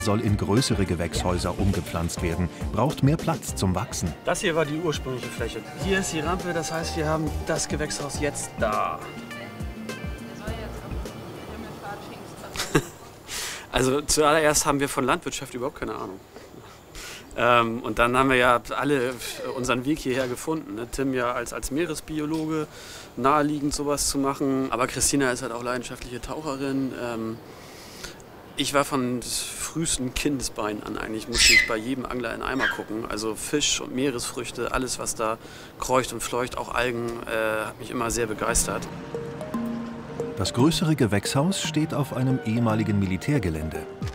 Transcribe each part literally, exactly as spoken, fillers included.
soll in größere Gewächshäuser umgepflanzt werden, braucht mehr Platz zum Wachsen. Das hier war die ursprüngliche Fläche. Hier ist die Rampe, das heißt, wir haben das Gewächshaus jetzt da. Also zuallererst haben wir von Landwirtschaft überhaupt keine Ahnung. Ähm, und dann haben wir ja alle unseren Weg hierher gefunden. Ne? Tim ja als, als Meeresbiologe, naheliegend sowas zu machen. Aber Christina ist halt auch leidenschaftliche Taucherin. Ähm, ich war von frühesten Kindesbeinen an eigentlich, musste ich bei jedem Angler in Eimer gucken. Also Fisch und Meeresfrüchte, alles was da kreucht und fleucht, auch Algen, äh, hat mich immer sehr begeistert. Das größere Gewächshaus steht auf einem ehemaligen Militärgelände.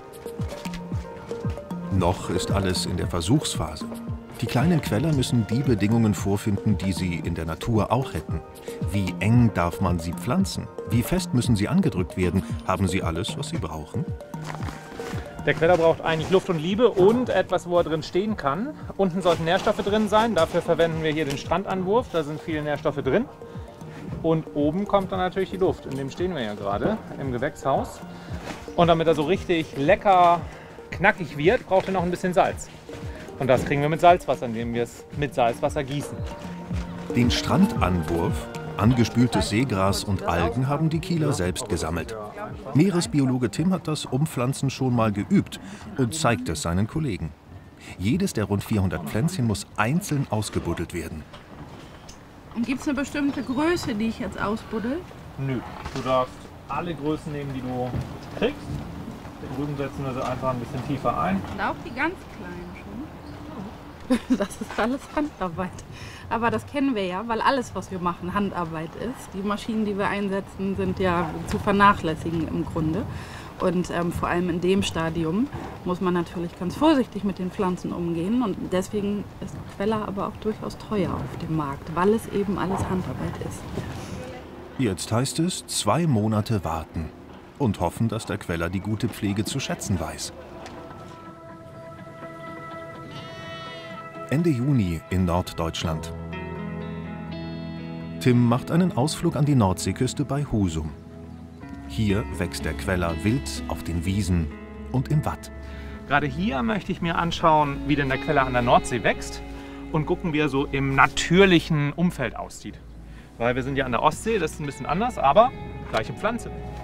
Noch ist alles in der Versuchsphase. Die kleinen Queller müssen die Bedingungen vorfinden, die sie in der Natur auch hätten. Wie eng darf man sie pflanzen? Wie fest müssen sie angedrückt werden? Haben sie alles, was sie brauchen? Der Queller braucht eigentlich Luft und Liebe und etwas, wo er drin stehen kann. Unten sollten Nährstoffe drin sein. Dafür verwenden wir hier den Strandanwurf. Da sind viele Nährstoffe drin. Und oben kommt dann natürlich die Luft. In dem stehen wir ja gerade, im Gewächshaus. Und damit er so richtig lecker knackig wird, braucht er noch ein bisschen Salz. Und das kriegen wir mit Salzwasser, indem wir es mit Salzwasser gießen. Den Strandanwurf, angespültes Seegras und Algen haben die Kieler selbst gesammelt. Meeresbiologe Tim hat das Umpflanzen schon mal geübt und zeigt es seinen Kollegen. Jedes der rund vierhundert Pflänzchen muss einzeln ausgebuddelt werden. Und gibt es eine bestimmte Größe, die ich jetzt ausbuddel? Nö, du darfst alle Größen nehmen, die du kriegst. Drüben setzen wir sie einfach ein bisschen tiefer ein. Und auch die ganz kleinen schon. Das ist alles Handarbeit. Aber das kennen wir ja, weil alles, was wir machen, Handarbeit ist. Die Maschinen, die wir einsetzen, sind ja zu vernachlässigen im Grunde. Und ähm, vor allem in dem Stadium muss man natürlich ganz vorsichtig mit den Pflanzen umgehen. Und deswegen ist Queller aber auch durchaus teuer auf dem Markt, weil es eben alles Handarbeit ist. Jetzt heißt es, zwei Monate warten und hoffen, dass der Queller die gute Pflege zu schätzen weiß. Ende Juni in Norddeutschland. Tim macht einen Ausflug an die Nordseeküste bei Husum. Hier wächst der Queller wild auf den Wiesen und im Watt. Gerade hier möchte ich mir anschauen, wie denn der Queller an der Nordsee wächst und gucken, wie er so im natürlichen Umfeld aussieht. Weil wir sind ja an der Ostsee, das ist ein bisschen anders, aber gleiche Pflanze.